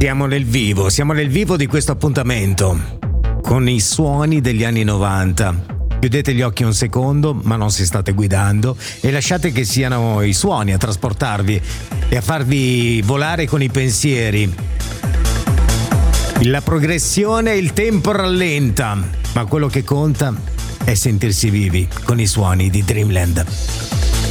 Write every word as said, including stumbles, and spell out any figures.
Siamo nel vivo, siamo nel vivo di questo appuntamento con i suoni degli anni novanta. Chiudete gli occhi un secondo, ma non si state guidando, e lasciate che siano i suoni a trasportarvi e a farvi volare con i pensieri. La progressione, il tempo rallenta, ma quello che conta è sentirsi vivi con i suoni di Dreamland.